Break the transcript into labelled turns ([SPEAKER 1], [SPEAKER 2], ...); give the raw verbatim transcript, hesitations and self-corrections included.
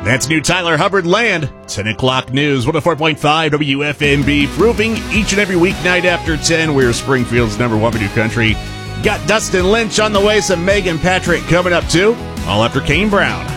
[SPEAKER 1] That's new Tyler Hubbard Land. ten o'clock news, one oh four point five W F M B. Proving each and every weeknight after ten. We're Springfield's number one for new country. Got Dustin Lynch on the way, some Megan Patrick coming up too. All after Kane Brown.